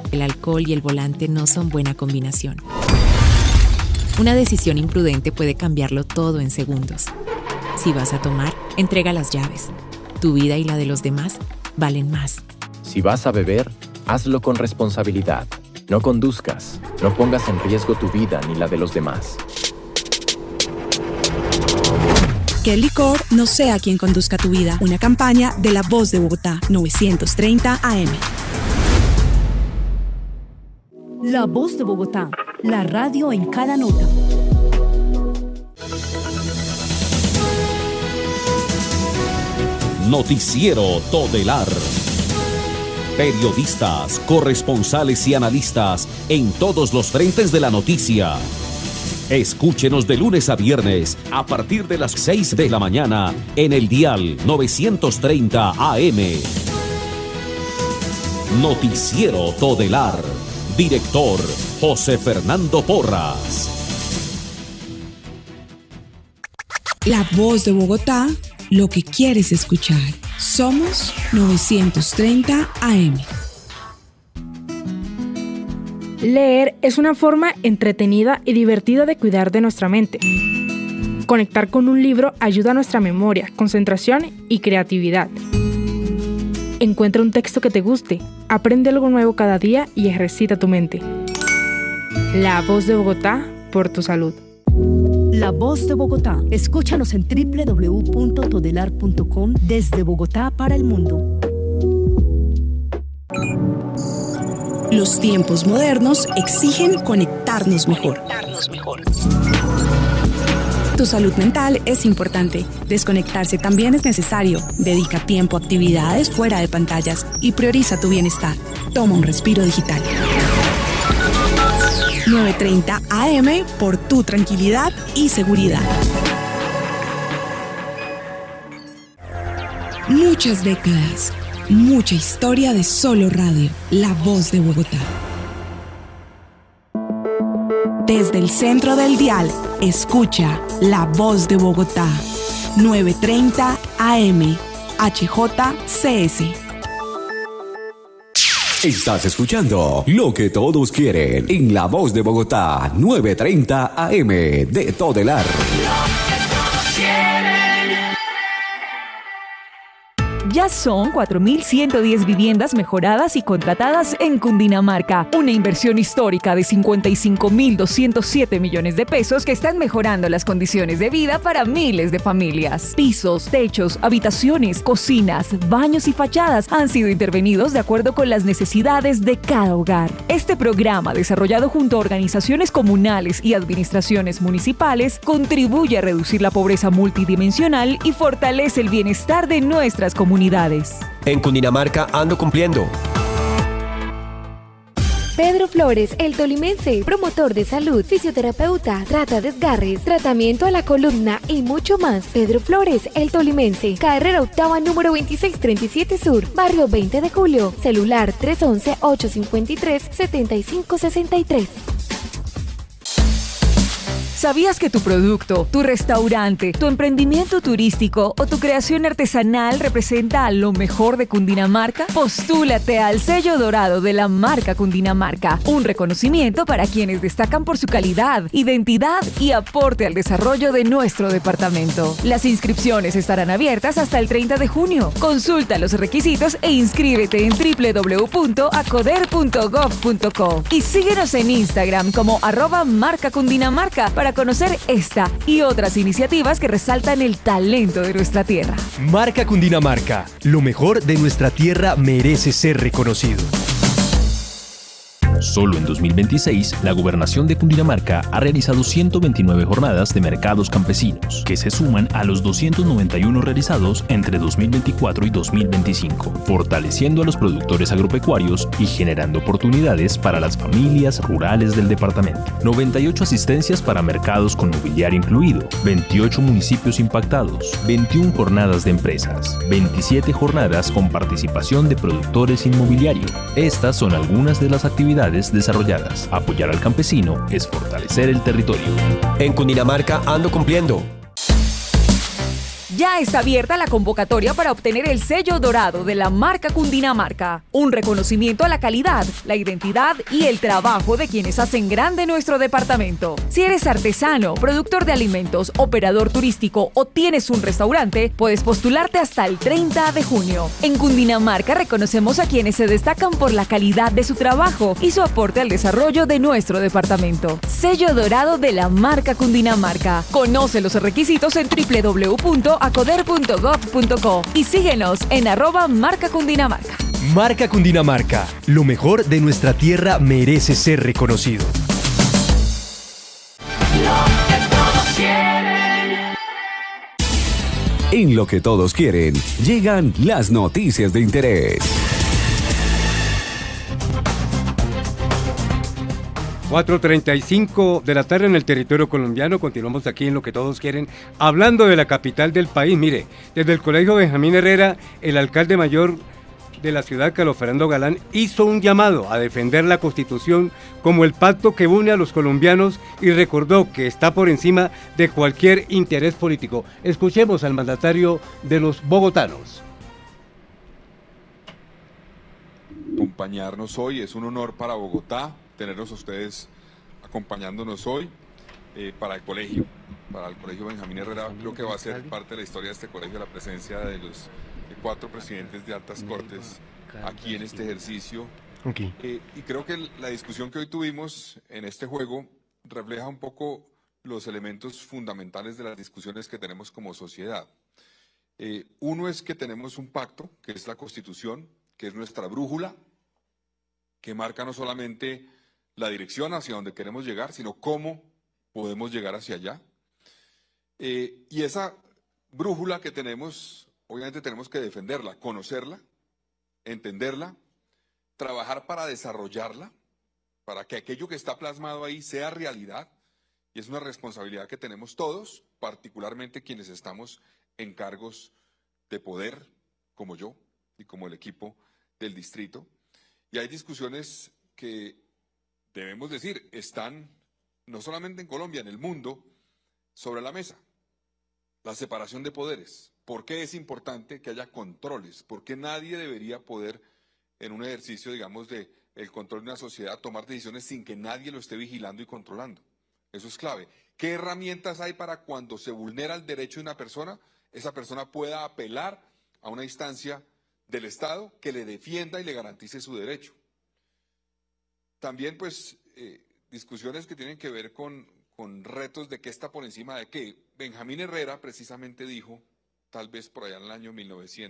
El alcohol y el volante no son buena combinación. Una decisión imprudente puede cambiarlo todo en segundos. Si vas a tomar, entrega las llaves. Tu vida y la de los demás valen más. Si vas a beber, hazlo con responsabilidad. No conduzcas, no pongas en riesgo tu vida ni la de los demás. Que el licor no sea quien conduzca tu vida. Una campaña de La Voz de Bogotá, 930 AM. La Voz de Bogotá, la radio en cada nota. Noticiero Todelar. Periodistas, corresponsales y analistas en todos los frentes de la noticia. Escúchenos de lunes a viernes a partir de las 6 de la mañana en el dial 930 AM. Noticiero Todelar. Director José Fernando Porras. La Voz de Bogotá, lo que quieres escuchar. Somos 930 AM. Leer es una forma entretenida y divertida de cuidar de nuestra mente. Conectar con un libro ayuda a nuestra memoria, concentración y creatividad. Encuentra un texto que te guste, aprende algo nuevo cada día y ejercita tu mente. La Voz de Bogotá, por tu salud. La Voz de Bogotá. Escúchanos en www.todelar.com desde Bogotá para el mundo. Los tiempos modernos exigen conectarnos mejor. Tu salud mental es importante. Desconectarse también es necesario. Dedica tiempo a actividades fuera de pantallas y prioriza tu bienestar. Toma un respiro digital. 930 AM por tu tranquilidad y seguridad. Muchas décadas, mucha historia de solo radio. La Voz de Bogotá. Desde el centro del dial, escucha La Voz de Bogotá. 930 AM, HJCS. Estás escuchando lo que todos quieren en La Voz de Bogotá, 930 AM de Todelar. Ya son 4.110 viviendas mejoradas y contratadas en Cundinamarca. Una inversión histórica de 55.207 millones de pesos que están mejorando las condiciones de vida para miles de familias. Pisos, techos, habitaciones, cocinas, baños y fachadas han sido intervenidos de acuerdo con las necesidades de cada hogar. Este programa, desarrollado junto a organizaciones comunales y administraciones municipales, contribuye a reducir la pobreza multidimensional y fortalece el bienestar de nuestras comunidades. En Cundinamarca ando cumpliendo. Pedro Flores, el tolimense, promotor de salud, fisioterapeuta, trata desgarres, tratamiento a la columna y mucho más. Pedro Flores, el tolimense, carrera octava número 2637 Sur, barrio 20 de Julio, celular 311-853-7563. ¿Sabías que tu producto, tu restaurante, tu emprendimiento turístico o tu creación artesanal representa a lo mejor de Cundinamarca? Postúlate al sello dorado de la marca Cundinamarca, un reconocimiento para quienes destacan por su calidad, identidad y aporte al desarrollo de nuestro departamento. Las inscripciones estarán abiertas hasta el 30 de junio. Consulta los requisitos e inscríbete en www.acoder.gov.co y síguenos en Instagram como @marcacundinamarca para conocer esta y otras iniciativas que resaltan el talento de nuestra tierra. Marca Cundinamarca, lo mejor de nuestra tierra merece ser reconocido. Solo en 2026, la Gobernación de Cundinamarca ha realizado 129 jornadas de mercados campesinos, que se suman a los 291 realizados entre 2024 y 2025, fortaleciendo a los productores agropecuarios y generando oportunidades para las familias rurales del departamento. 98 asistencias para mercados con mobiliario incluido, 28 municipios impactados, 21 jornadas de empresas, 27 jornadas con participación de productores inmobiliario. Estas son algunas de las actividades desarrolladas. Apoyar al campesino es fortalecer el territorio. En Cundinamarca ando cumpliendo. Ya está abierta la convocatoria para obtener el sello dorado de la marca Cundinamarca, un reconocimiento a la calidad, la identidad y el trabajo de quienes hacen grande nuestro departamento. Si eres artesano, productor de alimentos, operador turístico o tienes un restaurante, puedes postularte hasta el 30 de junio. En Cundinamarca reconocemos a quienes se destacan por la calidad de su trabajo y su aporte al desarrollo de nuestro departamento. Sello dorado de la marca Cundinamarca. Conoce los requisitos en www.acoder.gov.co y síguenos en @marcacundinamarca. Marca Cundinamarca. Lo mejor de nuestra tierra merece ser reconocido. En Lo que todos quieren, llegan las noticias de interés. 4:35 de la tarde en el territorio colombiano. Continuamos aquí en Lo que todos quieren, hablando de la capital del país. Mire, desde el Colegio Benjamín Herrera, el alcalde mayor de la ciudad, Carlos Fernando Galán, hizo un llamado a defender la Constitución como el pacto que une a los colombianos y recordó que está por encima de cualquier interés político. Escuchemos al mandatario de los bogotanos. Acompañarnos hoy, es un honor para Bogotá tenerlos a ustedes acompañándonos hoy para el colegio Benjamín Herrera. Creo que va a ser parte de la historia de este colegio la presencia de los 4 presidentes de altas cortes aquí en este ejercicio. Okay. Y creo que la discusión que hoy tuvimos en este juego refleja un poco los elementos fundamentales de las discusiones que tenemos como sociedad. Uno es que tenemos un pacto, que es la Constitución, que es nuestra brújula, que marca no solamente la dirección hacia donde queremos llegar, sino cómo podemos llegar hacia allá. Y esa brújula que tenemos, obviamente tenemos que defenderla, conocerla, entenderla, trabajar para desarrollarla, para que aquello que está plasmado ahí sea realidad. Y es una responsabilidad que tenemos todos, particularmente quienes estamos en cargos de poder, como yo y como el equipo del distrito. Y hay discusiones que, debemos decir, están no solamente en Colombia, en el mundo, sobre la mesa. La separación de poderes. ¿Por qué es importante que haya controles? ¿Por qué nadie debería poder, en un ejercicio, digamos, de el control de una sociedad, tomar decisiones sin que nadie lo esté vigilando y controlando? Eso es clave. ¿Qué herramientas hay para cuando se vulnera el derecho de una persona, esa persona pueda apelar a una instancia del Estado que le defienda y le garantice su derecho? También, pues, discusiones que tienen que ver con retos de qué está por encima de qué. Benjamín Herrera precisamente dijo, tal vez por allá en el año 1900,